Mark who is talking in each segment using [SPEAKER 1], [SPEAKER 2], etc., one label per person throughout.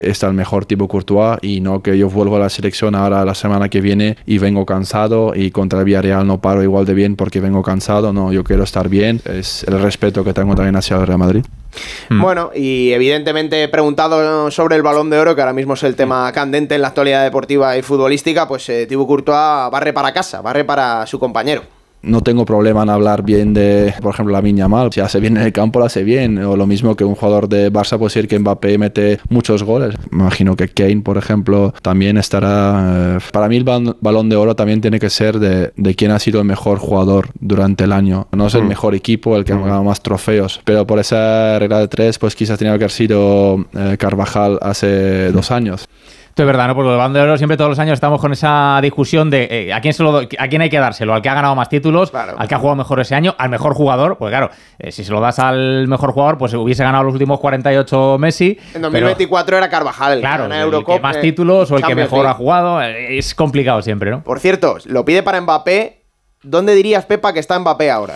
[SPEAKER 1] está el mejor Thibaut Courtois y no que yo vuelvo a la selección ahora la semana que viene y vengo cansado y contra el Villarreal no paro igual de bien porque vengo cansado. No, yo quiero estar bien. Es el respeto que tengo también hacia el Real Madrid.
[SPEAKER 2] Bueno, y evidentemente he preguntado sobre el Balón de Oro, que ahora mismo es el tema candente en la actualidad deportiva y futbolística, pues Thibaut Courtois barre para casa, barre para su compañero.
[SPEAKER 1] No tengo problema en hablar bien de, por ejemplo, Lamine Yamal. Si hace bien en el campo, lo hace bien. O lo mismo que un jugador de Barça puede decir que Mbappé mete muchos goles. Me imagino que Kane, por ejemplo, también estará... Para mí el Balón de Oro también tiene que ser de quién ha sido el mejor jugador durante el año. No es el mejor equipo, el que ha ganado más trofeos. Pero por esa regla de 3, pues quizás tenía que haber sido Carvajal hace 2 años.
[SPEAKER 3] Esto es verdad, ¿no? Porque el Balón de Oro siempre todos los años estamos con esa discusión de ¿a quién hay que dárselo? ¿Al que ha ganado más títulos?
[SPEAKER 2] Claro.
[SPEAKER 3] ¿Al que ha jugado mejor ese año? ¿Al mejor jugador? Pues claro, si se lo das al mejor jugador, pues hubiese ganado los últimos 48 Messi.
[SPEAKER 2] En 2024 era Carvajal,
[SPEAKER 3] claro,
[SPEAKER 2] el
[SPEAKER 3] Eurocopa, que más títulos o el que mejor ha jugado. Es complicado siempre, ¿no?
[SPEAKER 2] Por cierto, lo pide para Mbappé. ¿Dónde dirías, Pepa, que está Mbappé ahora?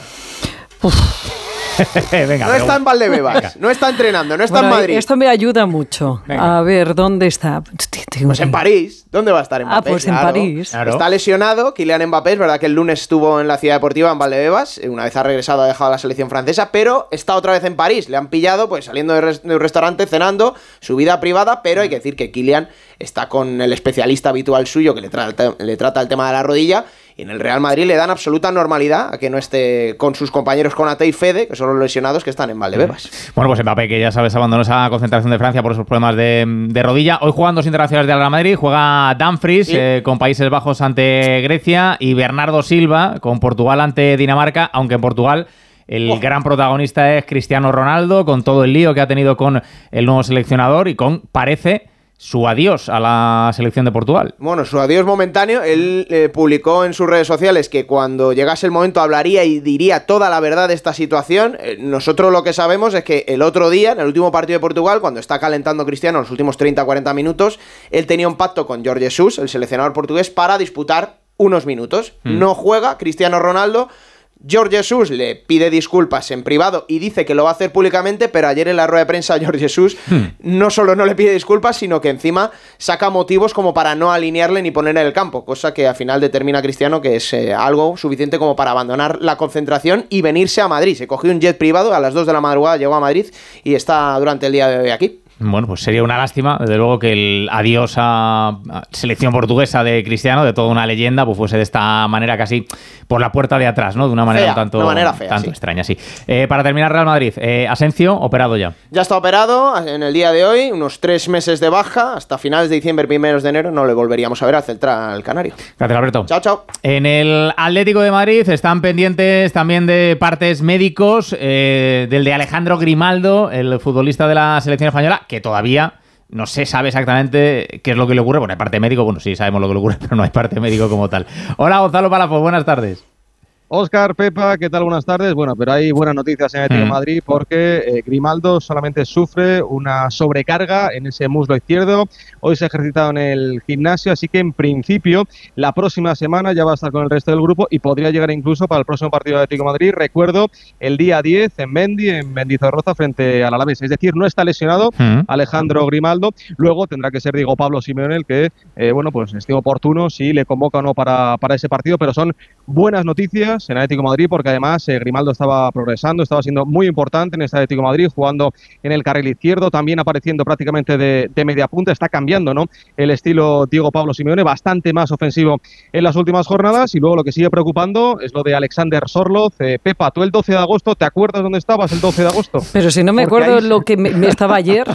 [SPEAKER 3] Venga,
[SPEAKER 2] no está en Valdebebas, no está entrenando, no está en Madrid.
[SPEAKER 4] Esto me ayuda mucho. Venga. A ver, ¿dónde está?
[SPEAKER 2] Pues en París. ¿Dónde va a estar Mbappé?
[SPEAKER 4] Pues claro, en París.
[SPEAKER 2] Claro. Está lesionado Kylian Mbappé. Es verdad que el lunes estuvo en la Ciudad Deportiva en Valdebebas. Una vez ha regresado ha dejado la selección francesa, pero está otra vez en París. Le han pillado pues saliendo de un restaurante, cenando, su vida privada, pero hay que decir que Kylian está con el especialista habitual suyo que le trata el tema de la rodilla. Y en el Real Madrid le dan absoluta normalidad a que no esté con sus compañeros Konaté y Fede, que son los lesionados que están en Valdebebas.
[SPEAKER 3] Bueno, pues Mbappé, que ya sabes, abandonó esa concentración de Francia por esos problemas de rodilla. Hoy juegan 2 internacionales del Real Madrid. Juega Dumfries con Países Bajos ante Grecia y Bernardo Silva con Portugal ante Dinamarca, aunque en Portugal el gran protagonista es Cristiano Ronaldo, con todo el lío que ha tenido con el nuevo seleccionador y con, parece, su adiós a la selección de Portugal.
[SPEAKER 2] Bueno, su adiós momentáneo. Él publicó en sus redes sociales que cuando llegase el momento hablaría y diría toda la verdad de esta situación. Nosotros lo que sabemos es que el otro día, en el último partido de Portugal, cuando está calentando Cristiano los últimos 30-40 minutos, él tenía un pacto con Jorge Jesus, el seleccionador portugués, para disputar unos minutos. No juega Cristiano Ronaldo. Jorge Jesus le pide disculpas en privado y dice que lo va a hacer públicamente, pero ayer en la rueda de prensa Jorge Jesus no solo no le pide disculpas, sino que encima saca motivos como para no alinearle ni poner en el campo, cosa que al final determina Cristiano que es algo suficiente como para abandonar la concentración y venirse a Madrid. Se cogió un jet privado, a las 2 de la madrugada llegó a Madrid y está durante el día de hoy aquí.
[SPEAKER 3] Bueno, pues sería una lástima, desde luego, que el adiós a selección portuguesa de Cristiano, de toda una leyenda, pues fuese de esta manera casi por la puerta de atrás, ¿no? De una manera
[SPEAKER 2] fea,
[SPEAKER 3] tanto
[SPEAKER 2] sí.
[SPEAKER 3] extraña, sí. Para terminar, Real Madrid, Asensio, operado ya.
[SPEAKER 2] Ya está operado en el día de hoy, unos 3 meses de baja, hasta finales de diciembre, primeros de enero, no le volveríamos a ver al central canario.
[SPEAKER 3] Gracias, Alberto.
[SPEAKER 2] Chao, chao.
[SPEAKER 3] En el Atlético de Madrid están pendientes también de partes médicos, del de Alejandro Grimaldo, el futbolista de la selección española, que todavía no se sabe exactamente qué es lo que le ocurre. Bueno, hay parte médico, bueno, sí sabemos lo que le ocurre, pero no hay parte médico como tal. Hola, Gonzalo Palafox, buenas tardes.
[SPEAKER 5] Óscar, Pepa, ¿qué tal? Buenas tardes. Bueno, pero hay buenas noticias en Atlético de Madrid porque Grimaldo solamente sufre una sobrecarga en ese muslo izquierdo. Hoy se ha ejercitado en el gimnasio, así que en principio la próxima semana ya va a estar con el resto del grupo y podría llegar incluso para el próximo partido de Atlético de Madrid. Recuerdo, el día 10 en Mendizorroza frente al Alavés. Es decir, no está lesionado Alejandro Grimaldo. Luego tendrá que ser Diego Pablo Simeone el que, pues esté oportuno si le convoca o no para ese partido, pero son buenas noticias en Atlético de Madrid porque además Grimaldo estaba progresando, estaba siendo muy importante en este Atlético de Madrid, jugando en el carril izquierdo, también apareciendo prácticamente de media punta. Está cambiando, ¿no?, el estilo Diego Pablo Simeone, bastante más ofensivo en las últimas jornadas. Y luego lo que sigue preocupando es lo de Alexander Sorloth. Pepa, tú el 12 de agosto, ¿te acuerdas dónde estabas el 12 de agosto?
[SPEAKER 4] Pero si no me acuerdo lo que me estaba ayer.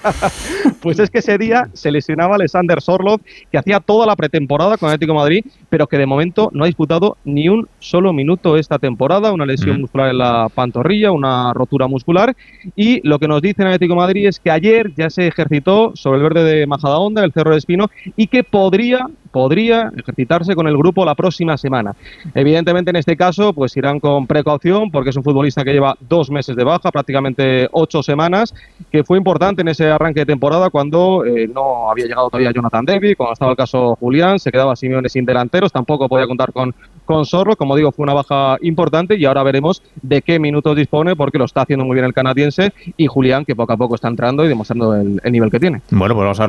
[SPEAKER 5] Pues es que ese día se lesionaba Alexander Sorloth, que hacía toda la pretemporada con Atlético de Madrid, pero que de momento no ha disputado ni un solo minuto esta temporada. Una lesión muscular en la pantorrilla, una rotura muscular. Y lo que nos dicen en Atlético de Madrid es que ayer ya se ejercitó sobre el verde de Majadahonda, el Cerro de Espino, y que podría podría ejercitarse con el grupo la próxima semana. Evidentemente en este caso pues irán con precaución porque es un futbolista que lleva 2 meses de baja, prácticamente 8 semanas, que fue importante en ese arranque de temporada cuando no había llegado todavía Jonathan David, cuando estaba el caso Julián, se quedaba Simeone sin delanteros, tampoco podía contar con Sorlo, como digo, fue una baja importante y ahora veremos de qué minutos dispone porque lo está haciendo muy bien el canadiense y Julián, que poco a poco está entrando y demostrando el nivel que tiene.
[SPEAKER 3] Bueno, pues vamos a